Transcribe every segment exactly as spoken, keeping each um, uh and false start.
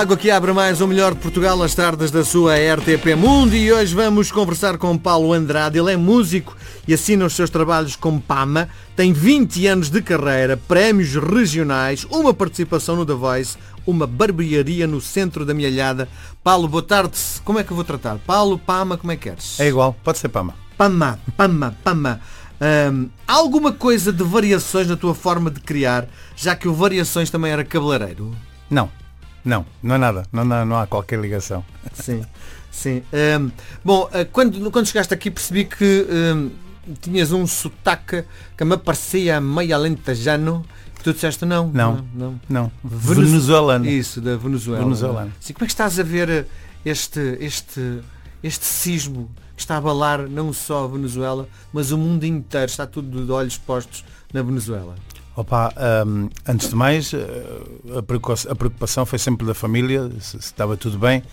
Água que abre mais o melhor de Portugal, as tardes da sua R T P Mundo, e hoje vamos conversar com Paulo Andrade. Ele é músico e assina os seus trabalhos como Pama, tem vinte anos de carreira, prémios regionais, uma participação no The Voice, uma barbearia no centro da Mielhada. Paulo, boa tarde. Como é que eu vou tratar? Paulo, Pama, como é que queres? É igual, pode ser Pama. Pama, Pama, Pama. Hum, há alguma coisa de variações na tua forma de criar, já que o Variações também era cabeleireiro? Não. Não, não é nada, não, não, não há qualquer ligação. Sim, sim. Um, bom, quando, quando chegaste aqui percebi que um, tinhas um sotaque que me parecia meio alentejano, que tu disseste não. Não, não. não. Venezuelano. Isso, da Venezuela. Venezuelano. Sim, como é que estás a ver este, este, este sismo que está a abalar não só a Venezuela, mas o mundo inteiro? Está tudo de olhos postos na Venezuela. Opa, um, antes de mais, a preocupação, a preocupação foi sempre da família, se, se estava tudo bem,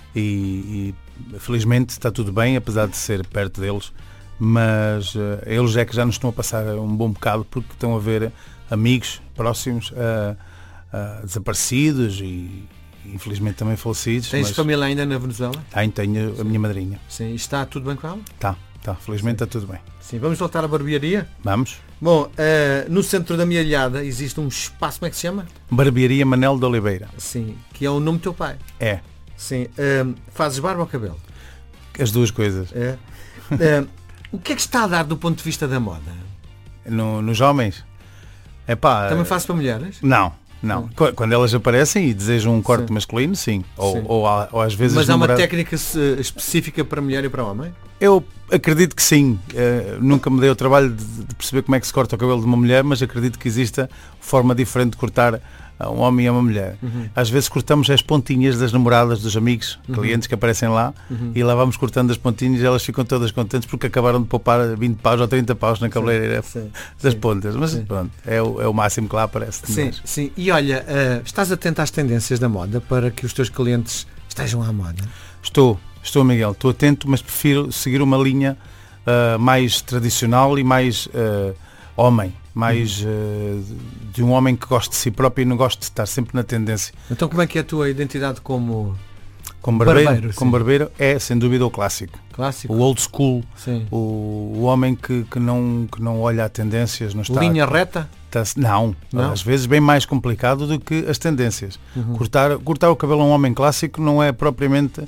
e, e felizmente está tudo bem, apesar de ser perto deles, mas uh, eles é que já nos estão a passar um bom bocado, porque estão a ver amigos próximos uh, uh, desaparecidos e infelizmente também falecidos. Tens mas... família ainda na Venezuela? Tenho, tenho a minha madrinha. Sim, e está tudo bem com ela? Está, está, felizmente Sim. está tudo bem. Sim, vamos voltar à barbearia? Vamos. Bom, uh, no centro da Mielhada existe um espaço, como é que se chama? Barbearia Manel de Oliveira. Sim, que é o nome do teu pai. É. Sim, uh, fazes barba ou cabelo? As duas coisas. É. Uh, o que é que está a dar do ponto de vista da moda? No, nos homens? Epá, Também fazes para mulheres? Não, não. Hum. Quando elas aparecem e desejam um corte sim. masculino, sim. Ou, sim. ou, ou às vezes... Mas há uma namorado... técnica específica para mulher e para homem? Eu acredito que sim. Uh, nunca me dei o trabalho de, de perceber como é que se corta o cabelo de uma mulher, mas acredito que exista forma diferente de cortar um homem e uma mulher. Uhum. Às vezes cortamos as pontinhas das namoradas, dos amigos, uhum. clientes que aparecem lá, uhum. e lá vamos cortando as pontinhas e elas ficam todas contentes porque acabaram de poupar vinte paus ou trinta paus na cabeleireira das sim. pontas. Mas sim. pronto, é o, é o máximo que lá aparece. Sim, sim. E olha, uh, estás atento às tendências da moda para que os teus clientes estejam à moda? Estou, estou Miguel, estou atento, mas prefiro seguir uma linha uh, mais tradicional e mais uh, homem. Mais uh, de um homem que goste de si próprio e não goste de estar sempre na tendência. Então como é que é a tua identidade como, como barbeiro? barbeiro como barbeiro é, sem dúvida, o clássico. Clássico. O old school. Sim. O, o homem que, que, não, que não olha a tendências. Não está, linha reta? Está, não, não, às vezes bem mais complicado do que as tendências. Uhum. Cortar, cortar o cabelo a um homem clássico não é propriamente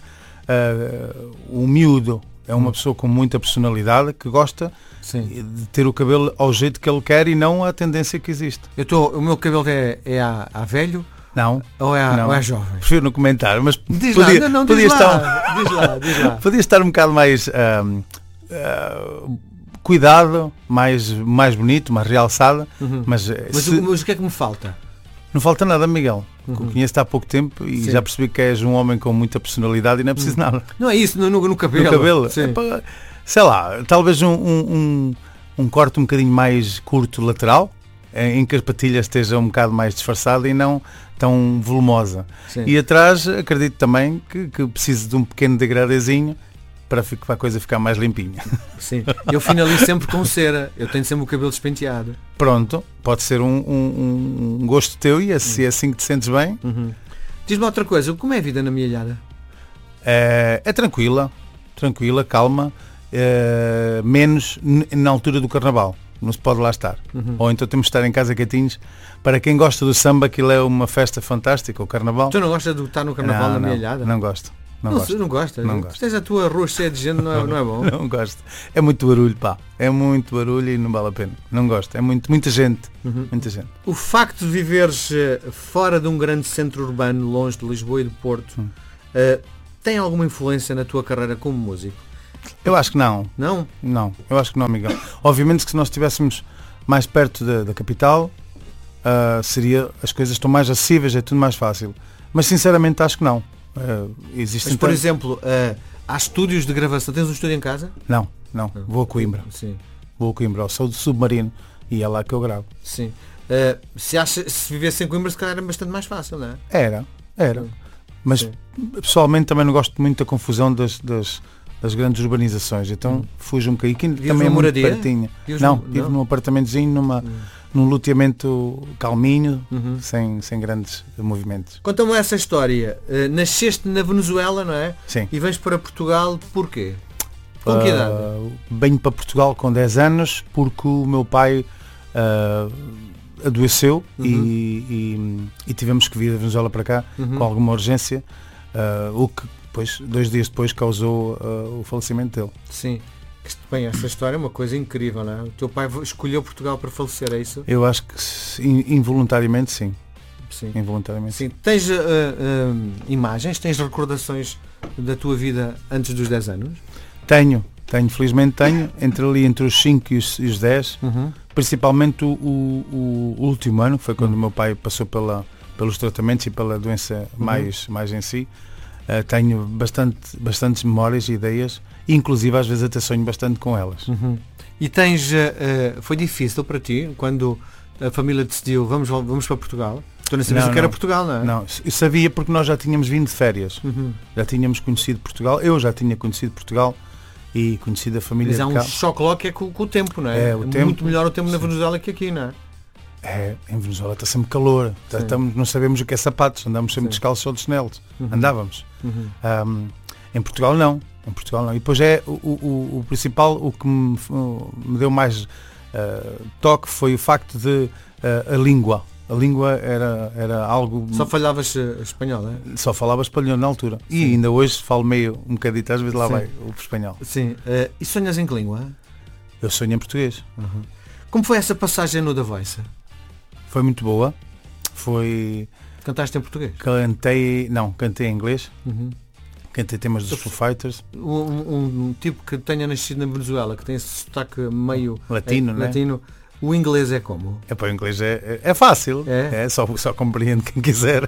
uh, um miúdo. É uma pessoa com muita personalidade que gosta sim. de ter o cabelo ao jeito que ele quer e não à tendência que existe. Eu tô, o meu cabelo é, é a, a velho? Não. Ou é a, não. Ou é a jovem? Prefiro não comentar, mas diz podia, lá, não, não, podia diz, estar, lá, diz lá, diz lá. Podia estar um bocado mais um, uh, cuidado, mais, mais bonito, mais realçado. Uhum. Mas, mas, se... mas o que é que me falta? Não falta nada, Miguel. Uhum. Conheço-te há pouco tempo e sim. já percebi que és um homem com muita personalidade e não é preciso uhum. nada. Não é isso, no, no, no cabelo. No cabelo. Sim. É para, sei lá, talvez um, um, um corte um bocadinho mais curto lateral, em que as patilhas estejam um bocado mais disfarçada e não tão volumosa. Sim. E atrás acredito também que, que preciso de um pequeno degradezinho para, para a coisa ficar mais limpinha. Sim, eu finalizo sempre com cera, eu tenho sempre o cabelo despenteado. Pronto, pode ser um, um, um gosto teu e se é assim que te sentes bem. Uhum. Diz-me outra coisa, como é a vida na Mielhada? É, é tranquila, tranquila, calma, é, menos na altura do carnaval. Não se pode lá estar. Uhum. Ou então temos de estar em casa quietinhos. Para quem gosta do samba, aquilo é uma festa fantástica, o carnaval. Tu não gostas de estar no carnaval não, na não, Mielhada? Não gosto. Não, não, gosto. não gostas? Não gosto. Tens a tua rua cheia de gente, não é, não é bom? Não gosto. É muito barulho, pá. É muito barulho e não vale a pena. Não gosto. É muito, muita gente. Uhum. Muita gente. O facto de viveres fora de um grande centro urbano, longe de Lisboa e do Porto, hum. uh, tem alguma influência na tua carreira como músico? Eu acho que não. Não? Não. Eu acho que não, Miguel. Obviamente que se nós estivéssemos mais perto da, da capital, uh, seria, as coisas estão mais acessíveis, é tudo mais fácil. Mas sinceramente acho que não. Uh, existem Mas, por tanto... exemplo, uh, há estúdios de gravação. Tens um estúdio em casa? Não, não. Vou a Coimbra. Sim. Vou a Coimbra, sou do Submarino e é lá que eu gravo. Sim. Uh, se, acha, se vivesse em Coimbra, se calhar era bastante mais fácil, não é? Era, era. Sim. Mas sim. pessoalmente também não gosto muito da confusão das, das, das grandes urbanizações. Então hum. fujo um bocadinho. Também é muito pertinho. Não, no... vivo num apartamentozinho numa, hum. num luteamento calminho, uhum. sem, sem grandes movimentos. Conta-me essa história. Uh, nasceste na Venezuela, não é? Sim. E vens para Portugal porquê? Com que idade? Uh, venho para Portugal com dez anos porque o meu pai uh, adoeceu uhum. e, e, e tivemos que vir da Venezuela para cá uhum. com alguma urgência, uh, o que depois, dois dias depois causou uh, o falecimento dele. Sim. Bem, essa história é uma coisa incrível, não é? O teu pai escolheu Portugal para falecer, é isso? Eu acho que involuntariamente sim. Sim. Involuntariamente. Sim. Tens uh, uh, imagens, tens recordações da tua vida antes dos dez anos? Tenho, tenho, felizmente tenho, entre ali entre os cinco e os, e os dez, uhum. principalmente o, o, o último ano, que foi quando o meu pai passou pela, pelos tratamentos e pela doença uhum. mais, mais em si. Uh, tenho bastante, bastantes memórias e ideias, e inclusive às vezes até sonho bastante com elas. Uhum. E tens, uh, foi difícil para ti, quando a família decidiu, vamos, vamos para Portugal? Tu não sabias que era Portugal, não é? Não, eu sabia porque nós já tínhamos vindo de férias, uhum. já tínhamos conhecido Portugal, eu já tinha conhecido Portugal, e conhecido a família. Mas há um choque logo que é com, com o tempo, não é? É, o é tempo, muito melhor o tempo sim. na Venezuela que aqui, não é? É, em Venezuela está sempre calor, tá, estamos, não sabemos o que é sapatos, andamos sempre sim. descalços ou de chinelos, uhum. andávamos. Uhum. Um, em Portugal não, em Portugal não. E depois é o, o, o principal, o que me, me deu mais uh, toque foi o facto de uh, a língua. A língua era, era algo... Só falhavas uh, espanhol, é? Só falava espanhol na altura. Sim. E ainda hoje falo meio, um bocadito, às vezes lá sim. vai o espanhol. Sim. Uh, e sonhas em que língua? Eu sonho em português. Uhum. Como foi essa passagem no The Voice? Foi muito boa. Foi... Cantaste em português? Cantei... Não, cantei em inglês. Uhum. Cantei temas dos Foo Fighters. Um, um, um tipo que tenha nascido na Venezuela, que tem esse sotaque meio... Latino, é, né? Latino. O inglês é como? É, para o inglês é, é, é fácil, é? É, só, só compreende quem quiser.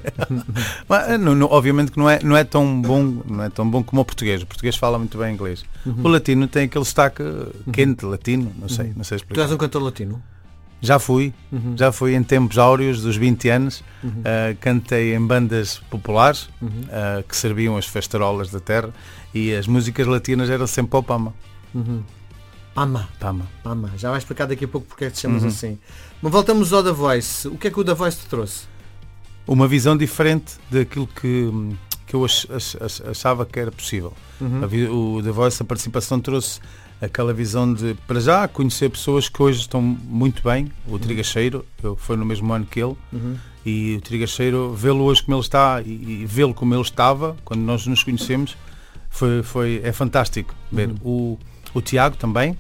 Mas, não, não, obviamente que não é, não, é tão bom, não é tão bom como o português. O português fala muito bem inglês. Uhum. O latino tem aquele sotaque quente, latino, não sei, uhum. não sei explicar. Tu és um cantor latino? Já fui, uhum. já fui em tempos áureos dos vinte anos, uhum. uh, cantei em bandas populares uhum. uh, que serviam as festarolas da terra e as músicas latinas eram sempre ao Pama. Uhum. Pama. Pama. Pama. Já vais explicar daqui a pouco porque é que te chamas uhum. assim. Mas voltamos ao The Voice. O que é que o The Voice te trouxe? Uma visão diferente daquilo que, que eu ach, ach, achava que era possível. Uhum. O The Voice, a participação trouxe aquela visão de, para já, conhecer pessoas que hoje estão muito bem. O Trigacheiro, eu foi no mesmo ano que ele, uhum. e o Trigacheiro, vê-lo hoje como ele está e, e vê-lo como ele estava, quando nós nos conhecemos, foi, foi, é fantástico ver. Uhum. O, o Tiago também,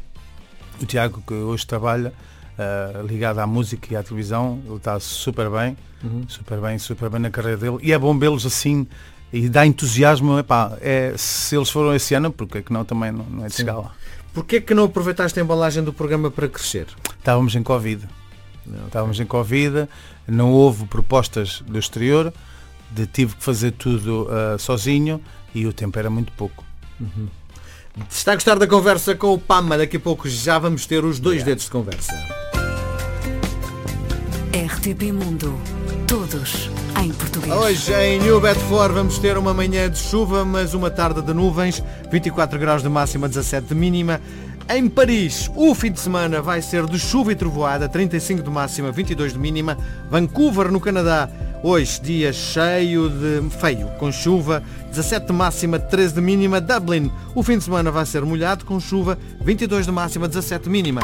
o Tiago que hoje trabalha uh, ligado à música e à televisão, ele está super bem, uhum. super bem, super bem na carreira dele, e é bom vê-los assim, e dá entusiasmo. Epá, é, se eles foram esse ano, porque é que não, também não, não é de chegar lá. Porquê é que não aproveitaste a embalagem do programa para crescer? Estávamos em Covid. Okay. Estávamos em Covid, não houve propostas do exterior, de, tive que fazer tudo uh, sozinho e o tempo era muito pouco. Uhum. Se está a gostar da conversa com o Pama, daqui a pouco já vamos ter os dois yeah. dedos de conversa. R T P Mundo. Todos em português. Hoje em New Bedford vamos ter uma manhã de chuva, mas uma tarde de nuvens, vinte e quatro graus de máxima, dezassete de mínima. Em Paris, o fim de semana vai ser de chuva e trovoada, trinta e cinco de máxima, vinte e dois de mínima. Vancouver, no Canadá, hoje dia cheio de feio, com chuva, dezassete de máxima, treze de mínima. Dublin, o fim de semana vai ser molhado, com chuva, vinte e dois de máxima, dezassete de mínima.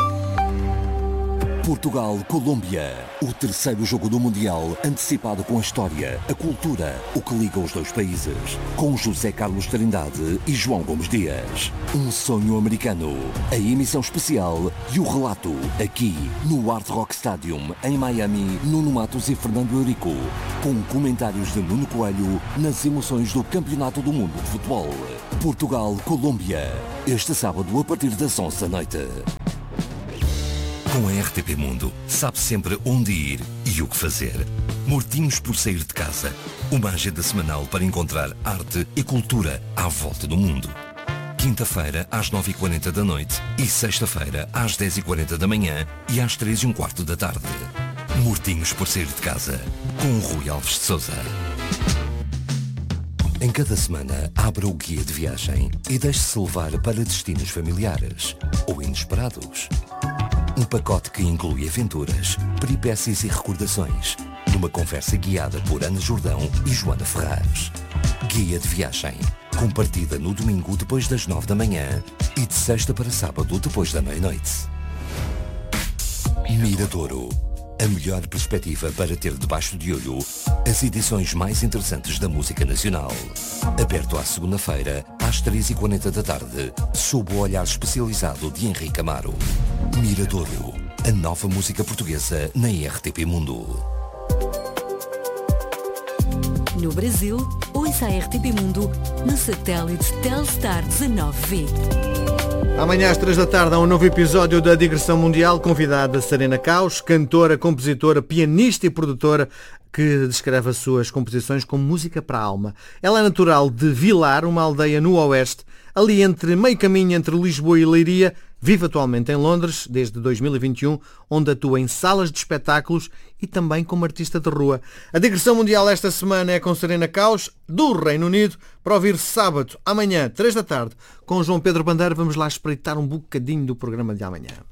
Portugal-Colômbia, o terceiro jogo do Mundial, antecipado com a história, a cultura, o que liga os dois países, com José Carlos Trindade e João Gomes Dias. Um sonho americano, a emissão especial e o relato, aqui no Hard Rock Stadium, em Miami, Nuno Matos e Fernando Eurico, com comentários de Nuno Coelho nas emoções do Campeonato do Mundo de Futebol. Portugal-Colômbia, este sábado a partir das onze da noite. Com a R T P Mundo, sabe sempre onde ir e o que fazer. Mortinhos por sair de casa. Uma agenda semanal para encontrar arte e cultura à volta do mundo. Quinta-feira às nove e quarenta da noite e sexta-feira às dez e quarenta da manhã e às três e um quarto da tarde. Mortinhos por sair de casa, com o Rui Alves de Sousa. Em cada semana, abra o guia de viagem e deixe-se levar para destinos familiares ou inesperados. Um pacote que inclui aventuras, peripécias e recordações, numa conversa guiada por Ana Jordão e Joana Ferraz. Guia de viagem, com partida no domingo depois das nove da manhã e de sexta para sábado depois da meia-noite. Miradouro, a melhor perspectiva para ter debaixo de olho as edições mais interessantes da música nacional. Aberto à segunda-feira, às três e quarenta da tarde, sob o olhar especializado de Henrique Amaro. Miradouro, a nova música portuguesa na R T P Mundo. No Brasil, ouça a R T P Mundo no satélite Telstar dezanove V. Amanhã às três da tarde há um novo episódio da Digressão Mundial. Convidada Serena Caus, cantora, compositora, pianista e produtora, que descreve as suas composições como música para a alma. Ela é natural de Vilar, uma aldeia no oeste, ali entre meio caminho entre Lisboa e Leiria. Vive atualmente em Londres desde dois mil e vinte e um, onde atua em salas de espetáculos e também como artista de rua. A Digressão Mundial esta semana é com Serena Caus, do Reino Unido, para ouvir sábado, amanhã, três da tarde, com João Pedro Bandeira. Vamos lá espreitar um bocadinho do programa de amanhã.